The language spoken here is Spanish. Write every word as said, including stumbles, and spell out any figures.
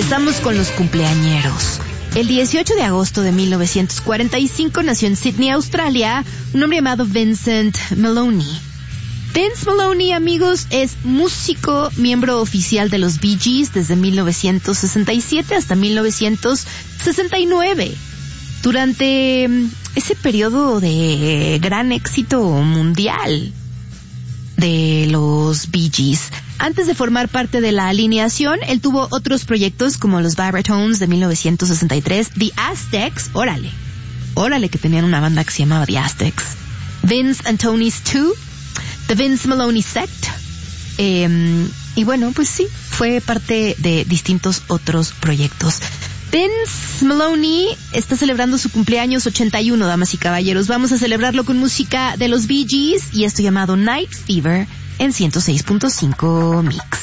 Empezamos con los cumpleañeros. El dieciocho de agosto de mil novecientos cuarenta y cinco nació en Sydney, Australia, un hombre llamado Vincent Maloney. Vince Maloney, amigos, es músico, miembro oficial de los Bee Gees desde mil novecientos sesenta y siete hasta mil novecientos sesenta y nueve. Durante ese periodo de gran éxito mundial de los Bee Gees. Antes de formar parte de la alineación, él tuvo otros proyectos como los Baritones de mil novecientos sesenta y tres, The Aztecs, órale, órale que tenían una banda que se llamaba The Aztecs, Vince and Tony's Two, The Vince Maloney Sect, eh, y bueno, pues sí, fue parte de distintos otros proyectos. Vince Maloney está celebrando su cumpleaños ochenta y uno, damas y caballeros. Vamos a celebrarlo con música de los Bee Gees y esto llamado Night Fever en ciento seis punto cinco Mix.